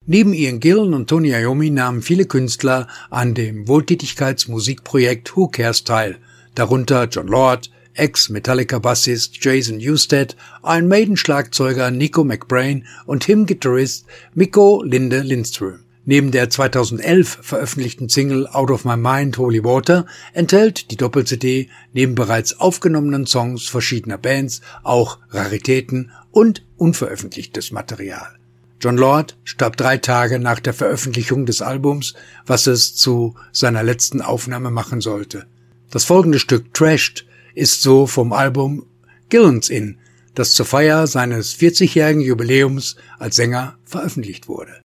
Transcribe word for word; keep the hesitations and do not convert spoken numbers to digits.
Neben Ian Gillan und Tony Iommi nahmen viele Künstler an dem Wohltätigkeitsmusikprojekt Who Cares teil, darunter Jon Lord, Ex-Metallica-Bassist Jason Newsted, Iron Maiden-Schlagzeuger Nico McBrain und Him-Gitarrist Mikko Linde Lindström. Neben der zweitausendelf veröffentlichten Single Out of My Mind Holy Water enthält die Doppel-C D neben bereits aufgenommenen Songs verschiedener Bands auch Raritäten und unveröffentlichtes Material. Jon Lord starb drei Tage nach der Veröffentlichung des Albums, was es zu seiner letzten Aufnahme machen sollte. Das folgende Stück Trashed ist so vom Album Gillan's Inn, das zur Feier seines vierzigjährigen Jubiläums als Sänger veröffentlicht wurde.